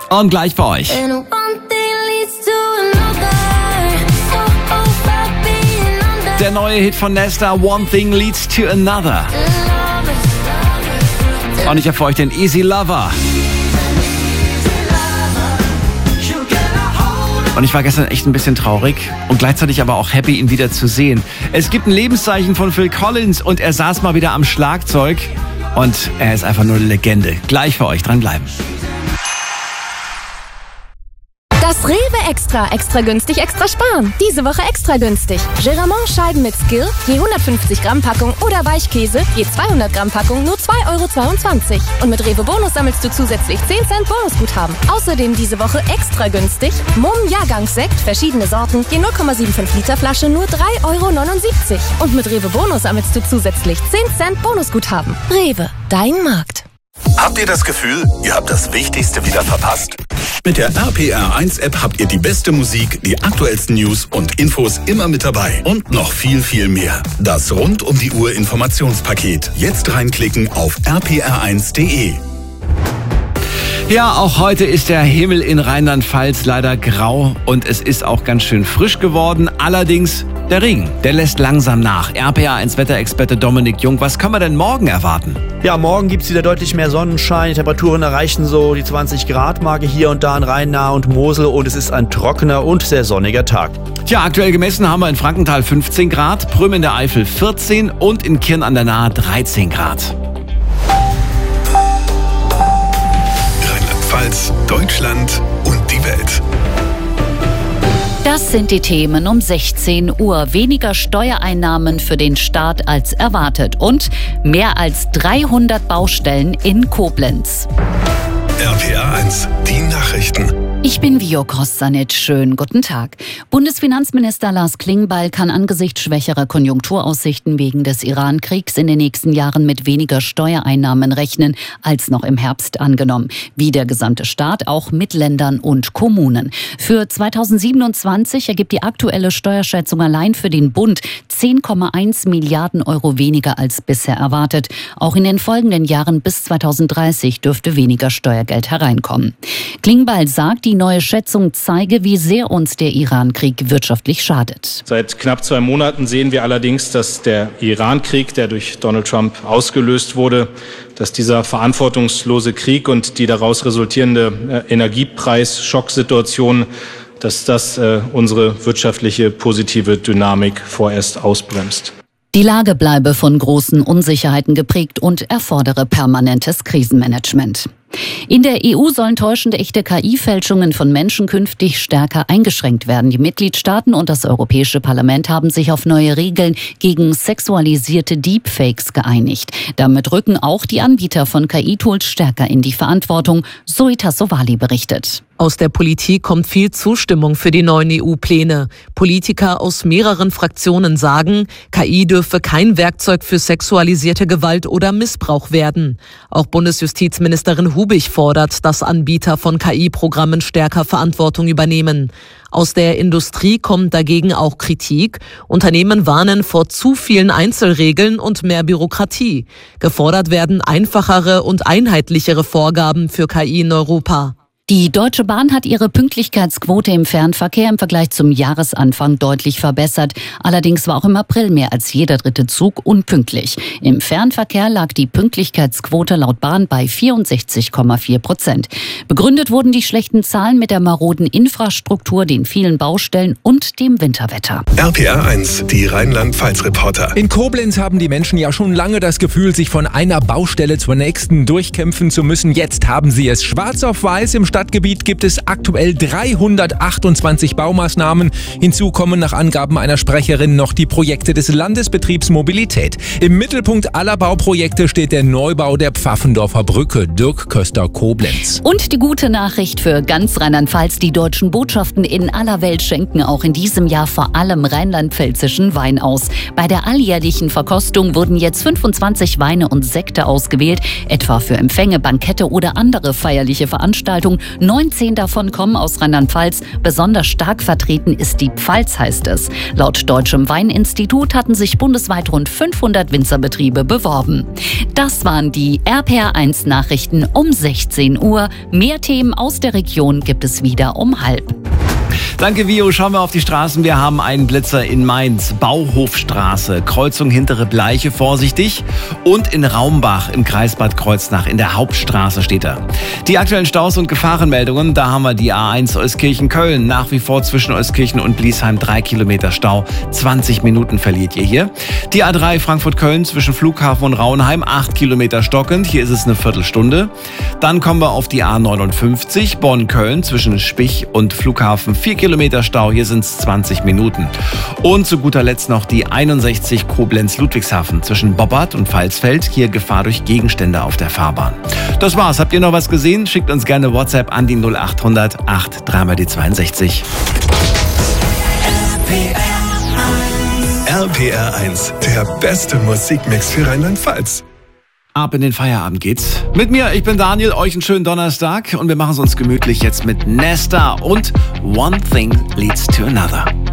Und gleich bei euch. Der neue Hit von Nesta, One Thing Leads to Another. Und ich habe für euch den Easy Lover. Und ich war gestern echt ein bisschen traurig und gleichzeitig aber auch happy, ihn wieder zu sehen. Es gibt ein Lebenszeichen von Phil Collins und er saß mal wieder am Schlagzeug. Und er ist einfach nur eine Legende. Gleich für euch, dranbleiben. Das Rewe Extra. Extra günstig, extra sparen. Diese Woche extra günstig. Geramont-Scheiben mit Skill, je 150 Gramm Packung oder Weichkäse, je 200 Gramm Packung, nur 2,22 €. Und mit Rewe Bonus sammelst du zusätzlich 10 Cent Bonusguthaben. Außerdem diese Woche extra günstig. Mumm Jahrgangssekt, verschiedene Sorten, je 0,75 Liter Flasche, nur 3,79 €. Und mit Rewe Bonus sammelst du zusätzlich 10 Cent Bonusguthaben. Rewe, dein Markt. Habt ihr das Gefühl, ihr habt das Wichtigste wieder verpasst? Mit der RPR1-App habt ihr die beste Musik, die aktuellsten News und Infos immer mit dabei. Und noch viel, viel mehr. Das Rund-um-die-Uhr-Informationspaket. Jetzt reinklicken auf rpr1.de. Ja, auch heute ist der Himmel in Rheinland-Pfalz leider grau und es ist auch ganz schön frisch geworden. Allerdings der Regen, der lässt langsam nach. RPR1-Wetterexperte Dominik Jung, was kann man denn morgen erwarten? Ja, morgen gibt es wieder deutlich mehr Sonnenschein. Die Temperaturen erreichen so die 20-Grad-Marke hier und da in Rhein-Nahe und Mosel und es ist ein trockener und sehr sonniger Tag. Tja, aktuell gemessen haben wir in Frankenthal 15 Grad, Prüm in der Eifel 14 und in Kirn an der Nahe 13 Grad. Rheinland-Pfalz, Deutschland und die Welt. Das sind die Themen um 16 Uhr. Weniger Steuereinnahmen für den Staat als erwartet und mehr als 300 Baustellen in Koblenz. RPR1, die Nachrichten. Ich bin Vio Kostanic. Schönen guten Tag. Bundesfinanzminister Lars Klingbeil kann angesichts schwächerer Konjunkturaussichten wegen des Iran-Kriegs in den nächsten Jahren mit weniger Steuereinnahmen rechnen, als noch im Herbst angenommen. Wie der gesamte Staat, auch mit Ländern und Kommunen. Für 2027 ergibt die aktuelle Steuerschätzung allein für den Bund 10,1 Milliarden Euro weniger als bisher erwartet. Auch in den folgenden Jahren bis 2030 dürfte weniger Steuergeld hereinkommen. Klingbeil sagt, die neue Schätzung zeige, wie sehr uns der Iran-Krieg wirtschaftlich schadet. Seit knapp 2 Monaten sehen wir allerdings, dass der Iran-Krieg, der durch Donald Trump ausgelöst wurde, dass dieser verantwortungslose Krieg und die daraus resultierende Energiepreis-Schocksituation, dass das unsere wirtschaftliche positive Dynamik vorerst ausbremst. Die Lage bleibe von großen Unsicherheiten geprägt und erfordere permanentes Krisenmanagement. In der EU sollen täuschende echte KI-Fälschungen von Menschen künftig stärker eingeschränkt werden. Die Mitgliedstaaten und das Europäische Parlament haben sich auf neue Regeln gegen sexualisierte Deepfakes geeinigt. Damit rücken auch die Anbieter von KI-Tools stärker in die Verantwortung, Zoe Tassovali berichtet. Aus der Politik kommt viel Zustimmung für die neuen EU-Pläne. Politiker aus mehreren Fraktionen sagen, KI dürfe kein Werkzeug für sexualisierte Gewalt oder Missbrauch werden. Auch Bundesjustizministerin Hubig fordert, dass Anbieter von KI-Programmen stärker Verantwortung übernehmen. Aus der Industrie kommt dagegen auch Kritik. Unternehmen warnen vor zu vielen Einzelregeln und mehr Bürokratie. Gefordert werden einfachere und einheitlichere Vorgaben für KI in Europa. Die Deutsche Bahn hat ihre Pünktlichkeitsquote im Fernverkehr im Vergleich zum Jahresanfang deutlich verbessert. Allerdings war auch im April mehr als jeder dritte Zug unpünktlich. Im Fernverkehr lag die Pünktlichkeitsquote laut Bahn bei 64,4%. Begründet wurden die schlechten Zahlen mit der maroden Infrastruktur, den vielen Baustellen und dem Winterwetter. RPR1, die Rheinland-Pfalz-Reporter. In Koblenz haben die Menschen ja schon lange das Gefühl, sich von einer Baustelle zur nächsten durchkämpfen zu müssen. Jetzt haben sie es schwarz auf weiß. Im Stadtgebiet gibt es aktuell 328 Baumaßnahmen. Hinzu kommen nach Angaben einer Sprecherin noch die Projekte des Landesbetriebs Mobilität. Im Mittelpunkt aller Bauprojekte steht der Neubau der Pfaffendorfer Brücke. Dirk Köster, Koblenz. Und die gute Nachricht für ganz Rheinland-Pfalz: Die deutschen Botschaften in aller Welt schenken auch in diesem Jahr vor allem rheinland-pfälzischen Wein aus. Bei der alljährlichen Verkostung wurden jetzt 25 Weine und Sekte ausgewählt, etwa für Empfänge, Bankette oder andere feierliche Veranstaltungen. 19 davon kommen aus Rheinland-Pfalz. Besonders stark vertreten ist die Pfalz, heißt es. Laut Deutschem Weininstitut hatten sich bundesweit rund 500 Winzerbetriebe beworben. Das waren die RPR1 Nachrichten um 16 Uhr. Mehr Themen aus der Region gibt es wieder um 12:30. Danke, Vio. Schauen wir auf die Straßen. Wir haben einen Blitzer in Mainz. Bauhofstraße, Kreuzung Hintere Bleiche, vorsichtig. Und in Raumbach im Kreis Bad Kreuznach in der Hauptstraße steht er. Die aktuellen Staus und Gefahrenmeldungen, da haben wir die A1 Euskirchen-Köln. Nach wie vor zwischen Euskirchen und Bliesheim 3 Kilometer Stau. 20 Minuten verliert ihr hier. Die A3 Frankfurt-Köln zwischen Flughafen und Rauenheim 8 Kilometer stockend. Hier ist es eine Viertelstunde. Dann kommen wir auf die A59 Bonn-Köln zwischen Spich und Flughafen 4 Kilometer Stau, hier sind es 20 Minuten. Und zu guter Letzt noch die 61 Koblenz-Ludwigshafen zwischen Boppard und Pfalzfeld. Hier Gefahr durch Gegenstände auf der Fahrbahn. Das war's. Habt ihr noch was gesehen? Schickt uns gerne WhatsApp an die 0800 8 3 die 62. RPR1, der beste Musikmix für Rheinland-Pfalz. Ab in den Feierabend geht's. Mit mir, ich bin Daniel, euch einen schönen Donnerstag und wir machen es uns gemütlich jetzt mit Nesta und One Thing Leads to Another.